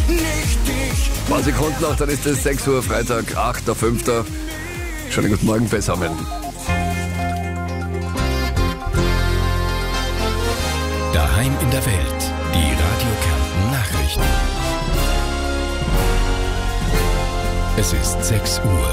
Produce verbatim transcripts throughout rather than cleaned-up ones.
nicht dich. Ein paar Sekunden noch, dann ist es sechs Uhr, Freitag, achter fünfter Schönen guten Morgen beisammen. Daheim in der Welt, die Radio Kärnten Nachrichten. Es ist sechs Uhr.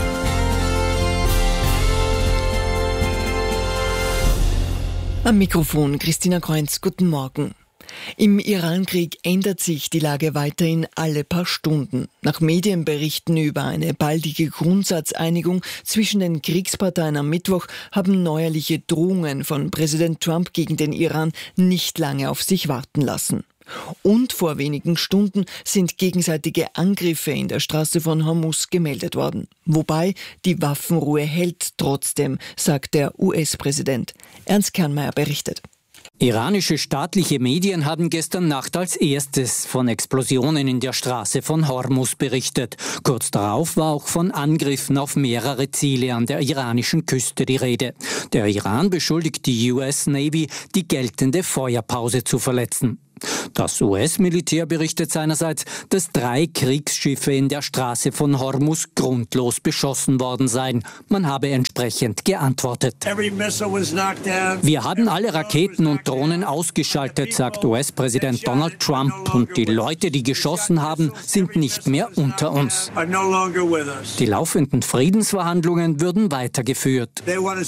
Am Mikrofon Christina Kreunz, guten Morgen. Im Iran-Krieg ändert sich die Lage weiterhin alle paar Stunden. Nach Medienberichten über eine baldige Grundsatzeinigung zwischen den Kriegsparteien am Mittwoch haben neuerliche Drohungen von Präsident Trump gegen den Iran nicht lange auf sich warten lassen. Und vor wenigen Stunden sind gegenseitige Angriffe in der Straße von Hormuz gemeldet worden. Wobei die Waffenruhe hält trotzdem, sagt der U S-Präsident. Ernst Kernmeier berichtet. Iranische staatliche Medien haben gestern Nacht als erstes von Explosionen in der Straße von Hormuz berichtet. Kurz darauf war auch von Angriffen auf mehrere Ziele an der iranischen Küste die Rede. Der Iran beschuldigt die U S Navy, die geltende Feuerpause zu verletzen. Das U S-Militär berichtet seinerseits, dass drei Kriegsschiffe in der Straße von Hormuz grundlos beschossen worden seien. Man habe entsprechend geantwortet. Wir haben alle Raketen und Drohnen ausgeschaltet, sagt U S-Präsident Donald Trump. Und die Leute, die geschossen haben, sind nicht mehr unter uns. Die laufenden Friedensverhandlungen würden weitergeführt.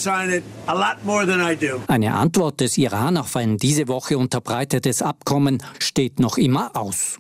Eine Antwort des Iran auf ein diese Woche unterbreitetes Abkommen steht noch immer aus.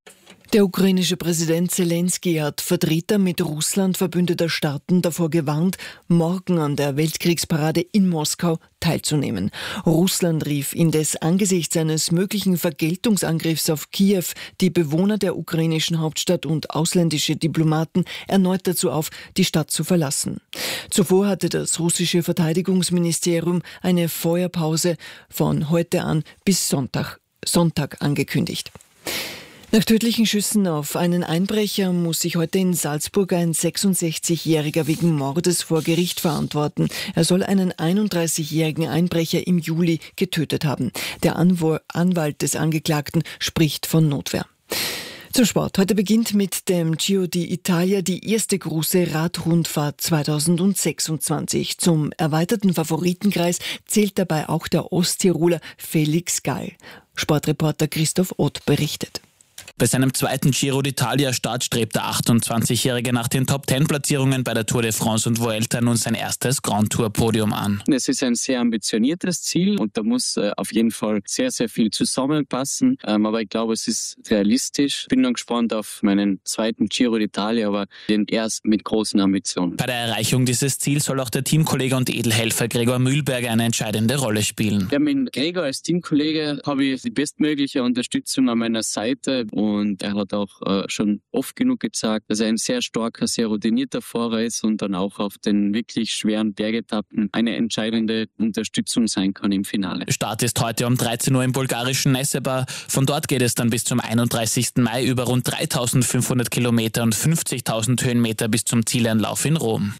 Der ukrainische Präsident Zelensky hat Vertreter mit Russland verbündeter Staaten davor gewarnt, morgen an der Weltkriegsparade in Moskau teilzunehmen. Russland rief indes angesichts eines möglichen Vergeltungsangriffs auf Kiew die Bewohner der ukrainischen Hauptstadt und ausländische Diplomaten erneut dazu auf, die Stadt zu verlassen. Zuvor hatte das russische Verteidigungsministerium eine Feuerpause von heute an bis Sonntag Sonntag angekündigt. Nach tödlichen Schüssen auf einen Einbrecher muss sich heute in Salzburg ein sechsundsechzigjähriger wegen Mordes vor Gericht verantworten. Er soll einen einunddreißigjährigen Einbrecher im Juli getötet haben. Der Anw- Anwalt des Angeklagten spricht von Notwehr. Zum Sport. Heute beginnt mit dem Giro d'Italia die erste große Radrundfahrt zweitausendsechsundzwanzig. Zum erweiterten Favoritenkreis zählt dabei auch der Osttiroler Felix Gall. Sportreporter Christoph Ott berichtet. Bei seinem zweiten Giro d'Italia-Start strebt der achtundzwanzigjährige nach den Top-zehn-Platzierungen bei der Tour de France und Vuelta nun sein erstes Grand Tour-Podium an. Es ist ein sehr ambitioniertes Ziel und da muss äh, auf jeden Fall sehr, sehr viel zusammenpassen. Ähm, aber ich glaube, es ist realistisch. Bin dann gespannt auf meinen zweiten Giro d'Italia, aber den erst mit großen Ambitionen. Bei der Erreichung dieses Ziels soll auch der Teamkollege und Edelhelfer Gregor Mühlberger eine entscheidende Rolle spielen. Ja, mit Gregor als Teamkollege habe ich die bestmögliche Unterstützung an meiner Seite. Und er hat auch äh, schon oft genug gezeigt, dass er ein sehr starker, sehr routinierter Fahrer ist und dann auch auf den wirklich schweren Bergetappen eine entscheidende Unterstützung sein kann im Finale. Start ist heute um dreizehn Uhr im bulgarischen Nessebar. Von dort geht es dann bis zum einunddreißigsten Mai über rund dreitausendfünfhundert Kilometer und fünfzigtausend Höhenmeter bis zum Zieleinlauf in Rom.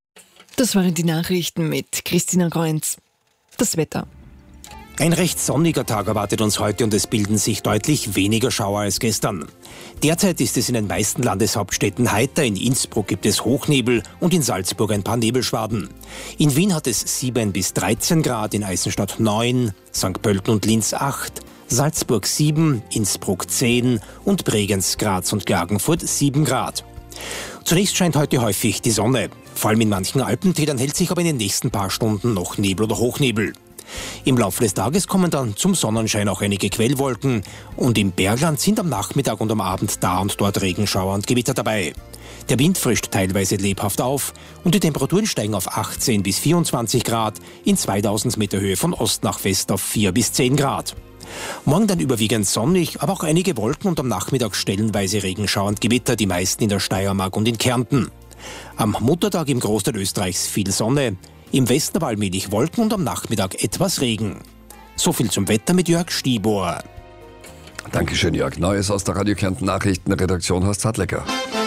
Das waren die Nachrichten mit Christina Kreunz. Das Wetter. Ein recht sonniger Tag erwartet uns heute und es bilden sich deutlich weniger Schauer als gestern. Derzeit ist es in den meisten Landeshauptstädten heiter, in Innsbruck gibt es Hochnebel und in Salzburg ein paar Nebelschwaden. In Wien hat es sieben bis dreizehn Grad, in Eisenstadt neun, Sankt Pölten und Linz acht, Salzburg sieben, Innsbruck zehn und Bregenz, Graz und Klagenfurt sieben Grad. Zunächst scheint heute häufig die Sonne. Vor allem in manchen Alpentälern hält sich aber in den nächsten paar Stunden noch Nebel oder Hochnebel. Im Laufe des Tages kommen dann zum Sonnenschein auch einige Quellwolken und im Bergland sind am Nachmittag und am Abend da und dort Regenschauer und Gewitter dabei. Der Wind frischt teilweise lebhaft auf und die Temperaturen steigen auf achtzehn bis vierundzwanzig Grad, in zweitausend Meter Höhe von Ost nach West auf vier bis zehn Grad. Morgen dann überwiegend sonnig, aber auch einige Wolken und am Nachmittag stellenweise Regenschauer und Gewitter, die meisten in der Steiermark und in Kärnten. Am Muttertag im Großteil Österreichs viel Sonne, im Westen aber allmählich Wolken und am Nachmittag etwas Regen. So viel zum Wetter mit Jörg Stiebor. Dankeschön, Jörg. Neues aus der Radio Kärnten Nachrichtenredaktion Horst Hartlecker.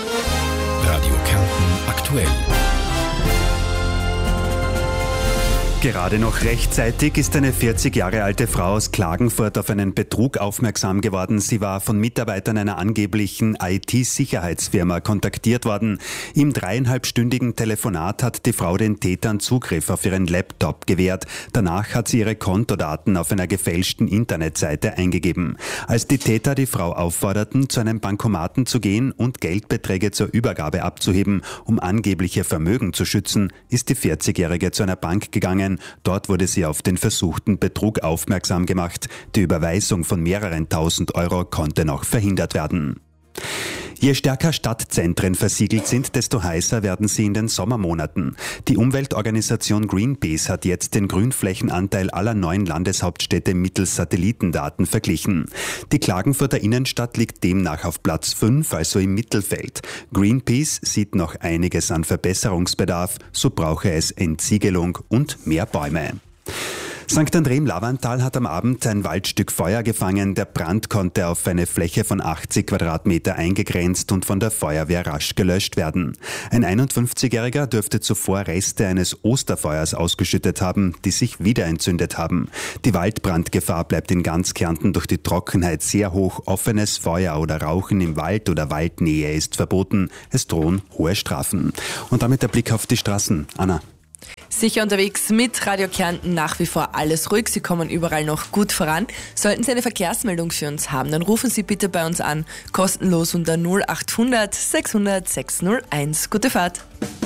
Radio Kärnten aktuell. Gerade noch rechtzeitig ist eine vierzig Jahre alte Frau aus Klagenfurt auf einen Betrug aufmerksam geworden. Sie war von Mitarbeitern einer angeblichen I T-Sicherheitsfirma kontaktiert worden. Im dreieinhalbstündigen Telefonat hat die Frau den Tätern Zugriff auf ihren Laptop gewährt. Danach hat sie ihre Kontodaten auf einer gefälschten Internetseite eingegeben. Als die Täter die Frau aufforderten, zu einem Bankomaten zu gehen und Geldbeträge zur Übergabe abzuheben, um angebliche Vermögen zu schützen, ist die vierzigjährige zu einer Bank gegangen. Dort wurde sie auf den versuchten Betrug aufmerksam gemacht. Die Überweisung von mehreren tausend Euro konnte noch verhindert werden. Je stärker Stadtzentren versiegelt sind, desto heißer werden sie in den Sommermonaten. Die Umweltorganisation Greenpeace hat jetzt den Grünflächenanteil aller neuen Landeshauptstädte mittels Satellitendaten verglichen. Die Klagenfurter Innenstadt liegt demnach auf Platz fünf, also im Mittelfeld. Greenpeace sieht noch einiges an Verbesserungsbedarf, so brauche es Entsiegelung und mehr Bäume. Sankt André im Lavantal hat am Abend ein Waldstück Feuer gefangen. Der Brand konnte auf eine Fläche von achtzig Quadratmeter eingegrenzt und von der Feuerwehr rasch gelöscht werden. Ein einundfünfzigjähriger dürfte zuvor Reste eines Osterfeuers ausgeschüttet haben, die sich wieder entzündet haben. Die Waldbrandgefahr bleibt in ganz Kärnten durch die Trockenheit sehr hoch. Offenes Feuer oder Rauchen im Wald oder Waldnähe ist verboten. Es drohen hohe Strafen. Und damit der Blick auf die Straßen. Anna. Sicher unterwegs mit Radio Kärnten, nach wie vor alles ruhig. Sie kommen überall noch gut voran. Sollten Sie eine Verkehrsmeldung für uns haben, dann rufen Sie bitte bei uns an. Kostenlos unter null achthundert sechshundert sechshunderteins. Gute Fahrt.